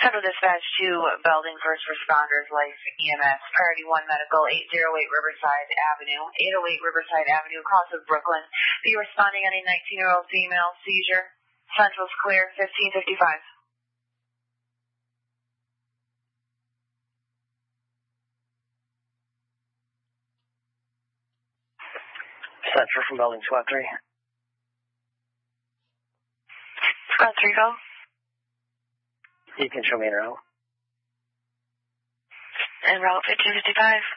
Central Dispatch 2, Belding First Responders, Life EMS, Priority 1 Medical, 808 Riverside Avenue, 808 Riverside Avenue, across of Brooklyn. Be responding on a 19-year-old female seizure. Central's clear, 1555. Central from Belding Squad 3. Squad 3, go. You can show me en route. En route 1555.